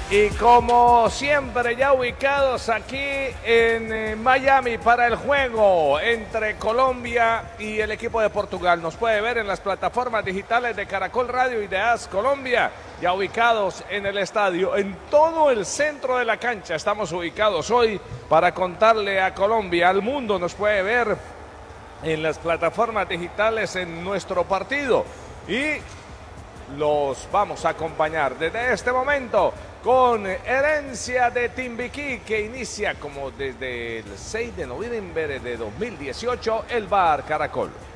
Y como siempre, ya ubicados aquí en Miami para el juego entre Colombia y el equipo de Portugal. Nos puede ver en las plataformas digitales de Caracol Radio y de AS Colombia. Ya ubicados en el estadio, en todo el centro de la cancha. Estamos ubicados hoy para contarle a Colombia, al mundo. Nos puede ver en las plataformas digitales en nuestro partido. Y los vamos a acompañar desde este momento con Herencia de Timbiquí, que inicia como desde el 6 de noviembre de 2018 el Bar Caracol.